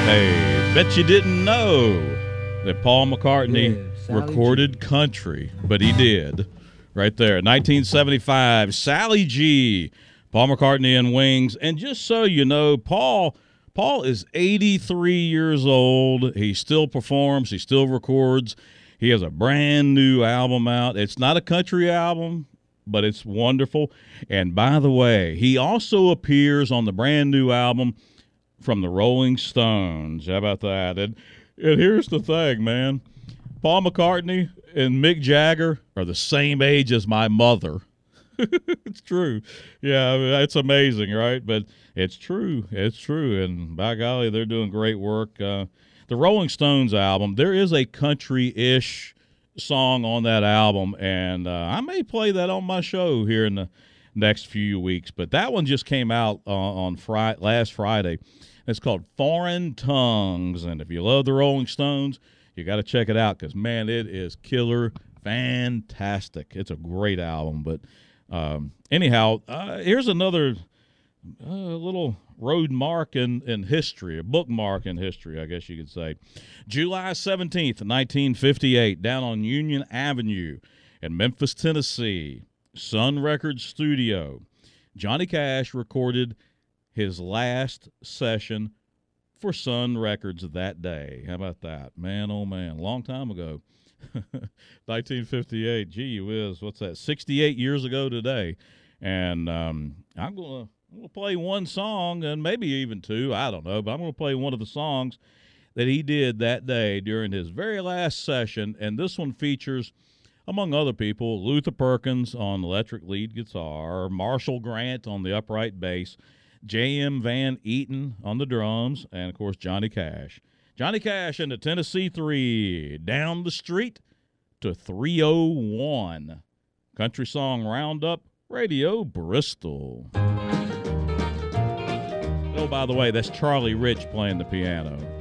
Hey, bet you didn't know that Paul McCartney recorded country, but he did. Right there, 1975, Sally G, Paul McCartney and Wings. And just so you know, Paul is 83 years old. He still performs. He still records. He has a brand new album out. It's not a country album, but it's wonderful. And by the way, he also appears on the brand new album from the Rolling Stones. How about that? And here's the thing, man. Paul McCartney and Mick Jagger are the same age as my mother. It's true. Yeah, I mean, it's amazing, right? But it's true. It's true. And by golly, they're doing great work. The Rolling Stones album, there is a country-ish song on that album, and I may play that on my show here in the next few weeks. But that one just came out on last Friday. It's called Foreign Tongues, and if you love the Rolling Stones, you got to check it out because, man, it is killer fantastic. It's a great album. But anyhow, here's another little road mark in history, a bookmark in history, I guess you could say. July 17th, 1958, down on Union Avenue in Memphis, Tennessee, Sun Records Studio, Johnny Cash recorded his last session for Sun Records that day. How about that? Man, oh man, long time ago. 1958, gee whiz, what's that, 68 years ago today. And I'm going to play one song, and maybe even two, I don't know, but I'm going to play one of the songs that he did that day during his very last session. And this one features, among other people, Luther Perkins on electric lead guitar, Marshall Grant on the upright bass, J.M. Van Eaton on the drums, and, of course, Johnny Cash. Johnny Cash and the Tennessee Three, Down the Street to 301. Country Song Roundup, Radio Bristol. Oh, by the way, that's Charlie Rich playing the piano.